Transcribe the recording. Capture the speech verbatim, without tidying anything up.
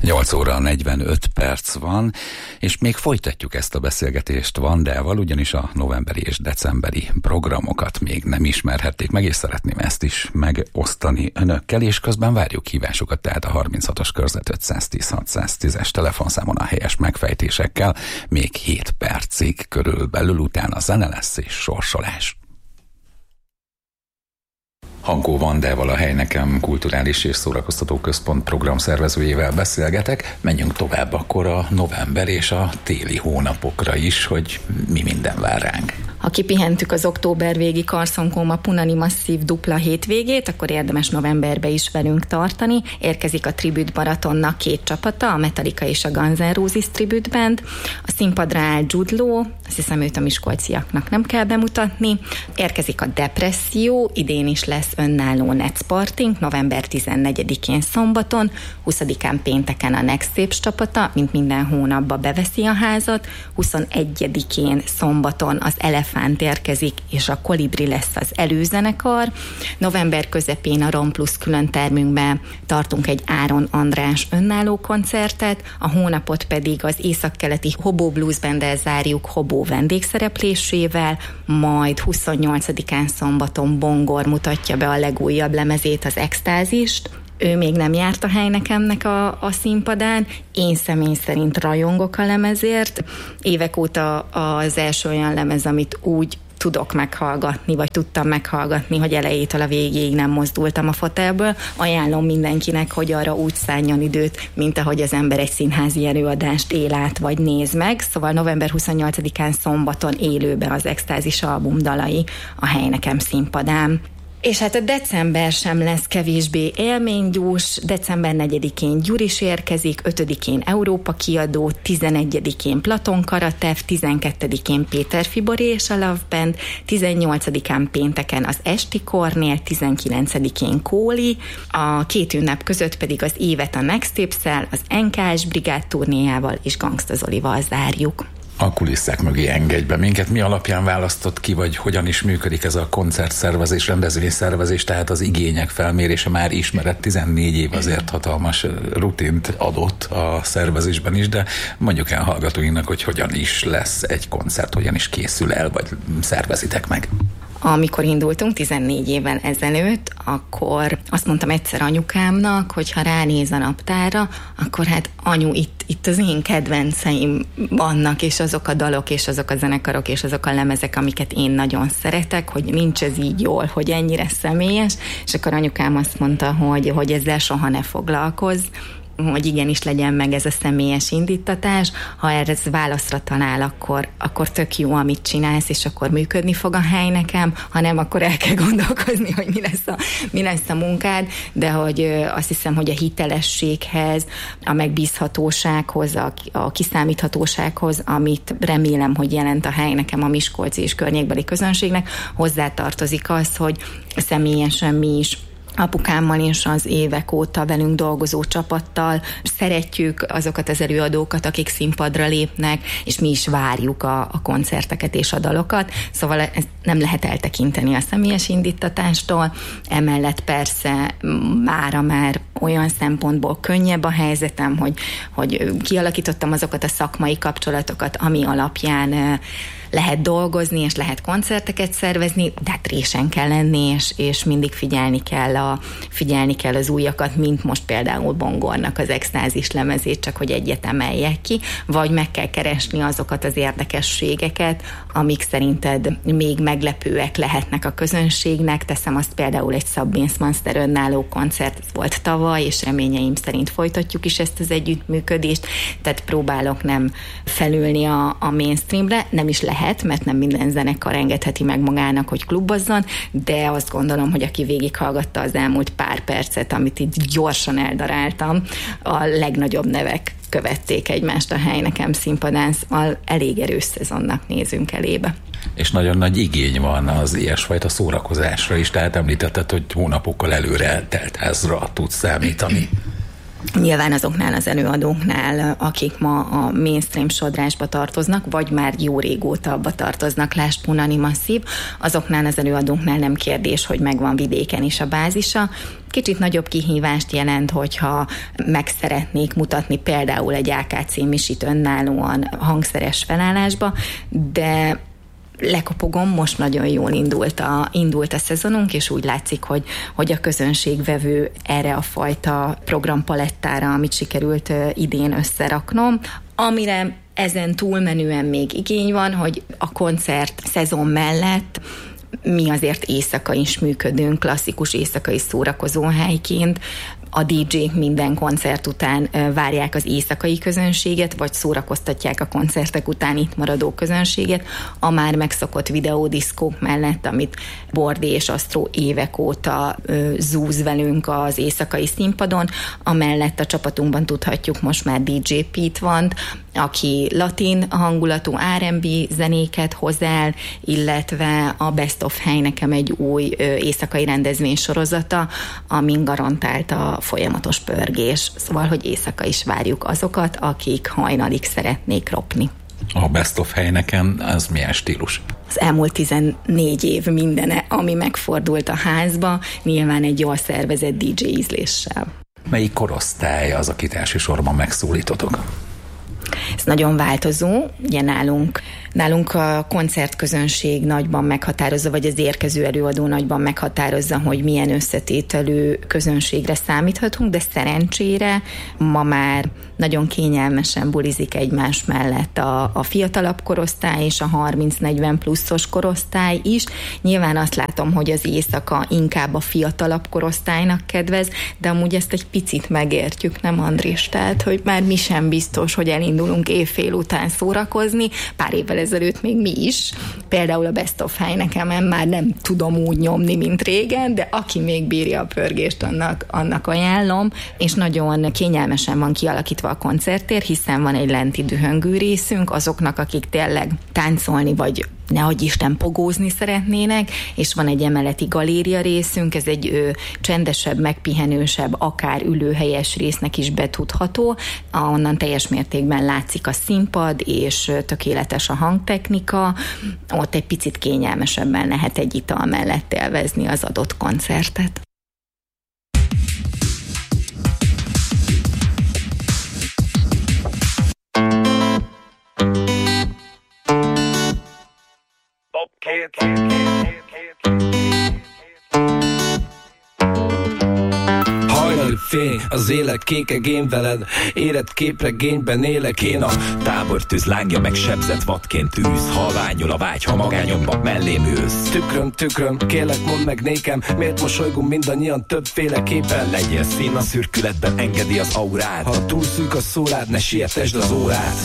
nyolc óra negyvenöt perc van, és még folytatjuk ezt a beszélgetést Vandával, ugyanis a novemberi és decemberi programokat még nem ismerhették meg, és szeretném ezt is megosztani önökkel, és közben várjuk hívásokat, tehát a harminchatos körzet ötszáztíz hatszáztízes telefonszámon a helyes megfejtésekkel, még hét percig körülbelül, utána zene lesz és sorsolás. Hankó Vandával, a Helynekem Kulturális és Szórakoztató Központ programszervezőjével beszélgetek. Menjünk tovább akkor a november és a téli hónapokra is, hogy mi minden vár ránk. Ha kipihentük az október végi Carson-Coma Punani masszív dupla hétvégét, akkor érdemes novemberbe is velünk tartani. Érkezik a Tribute Baratonnak két csapata, a Metallica és a Guns N' Roses Tribute Band. A színpadra áll Jude Law, azt hiszem őt a miskolciaknak nem kell bemutatni. Érkezik a Depresszió, idén is lesz önálló Netz Partink, november tizennegyedikén szombaton, huszadikán pénteken a Next Steps csapata, mint minden hónapban beveszi a házat, huszonegyedikén szombaton az Elefánt érkezik, és a Kolibri lesz az előzenekar. November közepén a Rom Plus külön termünkben tartunk egy Áron András önálló koncertet, a hónapot pedig az északkeleti Hobo Blues Banddel zárjuk Hobo vendégszereplésével, majd huszonnyolcadikán szombaton Bongor mutatja be a legújabb lemezét, az Extázist. Ő még nem járt a Helynekemnek a, a színpadán, én személy szerint rajongok a lemezért. Évek óta az első olyan lemez, amit úgy tudok meghallgatni, vagy tudtam meghallgatni, hogy elejétől a végéig nem mozdultam a fotelből. Ajánlom mindenkinek, hogy arra úgy szálljon időt, mint ahogy az ember egy színházi előadást él át, vagy néz meg. Szóval november huszonnyolcadikán szombaton élőben az Extázis album dalai a Helynekem színpadán. És hát a december sem lesz kevésbé élménydús, december negyedikén Gyuris érkezik, ötödikén Európa kiadó, tizenegyedikén Platon Karatev, tizenkettedikén Péter Fibori és a Love Band, tizennyolcadikán pénteken az Esti Kornél, tizenkilencedikén Kóli, a két ünnep között pedig az évet a Next Steps-szel, az en ká es Brigád turnéjával és Gangsta Zolival zárjuk. A kulisszák mögé engedj be minket. Mi alapján választott ki, vagy hogyan is működik ez a koncertszervezés, rendezvényszervezés, tehát az igények felmérése már ismeret, tizennégy év azért hatalmas rutint adott a szervezésben is, de mondjuk el hallgatóinknak, hogy hogyan is lesz egy koncert, hogyan is készül el, vagy szervezitek meg. Amikor indultunk tizennégy évvel ezelőtt, akkor azt mondtam egyszer anyukámnak, hogy ha ránéz a naptárra, akkor hát anyu, itt, itt az én kedvenceim vannak, és azok a dalok, és azok a zenekarok, és azok a lemezek, amiket én nagyon szeretek, hogy nincs ez így jól, hogy ennyire személyes, és akkor anyukám azt mondta, hogy, hogy ezzel soha ne foglalkozz, hogy igenis legyen meg ez a személyes indítatás, ha erre válaszra talál, akkor, akkor tök jó, amit csinálsz, és akkor működni fog a Helynekem, hanem akkor el kell gondolkozni, hogy mi lesz a, mi lesz a munkád, de hogy azt hiszem, hogy a hitelességhez, a megbízhatósághoz, a, a kiszámíthatósághoz, amit remélem, hogy jelent a Helynekem a miskolci és környékbeli közönségnek, hozzátartozik az, hogy személyesen mi is apukámmal és az évek óta velünk dolgozó csapattal szeretjük azokat az előadókat, akik színpadra lépnek, és mi is várjuk a, a koncerteket és a dalokat, szóval ez nem lehet eltekinteni a személyes indítatástól. Emellett persze mára már olyan szempontból könnyebb a helyzetem, hogy, hogy kialakítottam azokat a szakmai kapcsolatokat, ami alapján lehet dolgozni, és lehet koncerteket szervezni, de hát résen kell lenni, és, és mindig figyelni kell, a, figyelni kell az újakat, mint most például Bongornak az Extázis lemezét, csak hogy egyet emeljek ki, vagy meg kell keresni azokat az érdekességeket, amik szerinted még meglepőek lehetnek a közönségnek. Teszem azt például egy Sabines Monster önálló koncert, ez volt tavaly, és reményeim szerint folytatjuk is ezt az együttműködést, tehát próbálok nem felülni a, a mainstreamre, nem is lehet, mert nem minden zenekar engedheti meg magának, hogy klubozzon, de azt gondolom, hogy aki végighallgatta az elmúlt pár percet, amit itt gyorsan eldaráltam, a legnagyobb nevek követték egymást a Helynekem színpadán, szóval elég erős szezonnak nézünk elébe. És nagyon nagy igény van az ilyesfajta szórakozásra is, tehát említetted, hogy hónapokkal előre telt házra tudsz számítani. Nyilván azoknál az előadóknál, akik ma a mainstream sodrásba tartoznak, vagy már jó régóta abba tartoznak, lásd Punani Masszív, azoknál az előadóknál nem kérdés, hogy megvan vidéken is a bázisa. Kicsit nagyobb kihívást jelent, hogyha meg szeretnék mutatni például egy á ká cé misit önállóan hangszeres felállásba, de lekopogom, most nagyon jól indult a, indult a szezonunk, és úgy látszik, hogy, hogy a közönség vevő erre a fajta programpalettára, amit sikerült idén összeraknom, amire ezen túlmenően még igény van, hogy a koncert szezon mellett mi azért éjszaka is működünk, klasszikus éjszakai szórakozóhelyként. A dé dzsék minden koncert után várják az éjszakai közönséget, vagy szórakoztatják a koncertek után itt maradó közönséget, a már megszokott videódiszkók mellett, amit Bordi és Astro évek óta zúz velünk az éjszakai színpadon, amellett a csapatunkban tudhatjuk most már dé dzsé Pete van, aki latin hangulatú er and bé zenéket hoz el, illetve a Best of Hely nekem egy új éjszakai rendezvénysorozata, amin garantált a folyamatos pörgés. Szóval, hogy éjszaka is várjuk azokat, akik hajnalig szeretnék ropni. A Best of Helyneken az milyen stílus? Az elmúlt tizennégy év mindene, ami megfordult a házba, nyilván egy jól szervezett dé dzsé ízléssel. Melyik korosztály az, akit elsősorban megszólítotok? Ez nagyon változó, ugye nálunk, nálunk a koncertközönség nagyban meghatározza, vagy az érkező előadó nagyban meghatározza, hogy milyen összetételű közönségre számíthatunk, de szerencsére ma már nagyon kényelmesen bulizik egymás mellett a, a fiatalabb korosztály és a harminc-negyven pluszos korosztály is. Nyilván azt látom, hogy az éjszaka inkább a fiatalabb korosztálynak kedvez, de amúgy ezt egy picit megértjük, nem Andris? Tehát, hogy már mi sem biztos, hogy elindulunk évfél után szórakozni, pár évvel ezelőtt még mi is. Például a Best of Hely nekem már nem tudom úgy nyomni, mint régen, de aki még bírja a pörgést, annak, annak ajánlom, és nagyon kényelmesen van kialakítva a koncerttér, hiszen van egy lenti dühöngő részünk, azoknak, akik tényleg táncolni, vagy nehogy Isten pogózni szeretnének, és van egy emeleti galéria részünk, ez egy ö, csendesebb, megpihenősebb, akár ülőhelyes résznek is betudható, ahonnan teljes mértékben látszik a színpad, és tökéletes a hangtechnika, ott egy picit kényelmesebben lehet egy ital mellett élvezni az adott koncertet. Hajnali fény, az élet kékegén veled, élet képregényben élek én, a tábortűz lángja meg sebzett vadként űz, halványul a vágy, ha magányomban mellém ülsz. Tükröm, tükröm, kérlek mondd meg nékem, miért mosolygunk mindannyian többféleképpen? Legyél szín a szürkületben, engedi az aurát, ha túl szűk a szórád, ne sietesd az órát.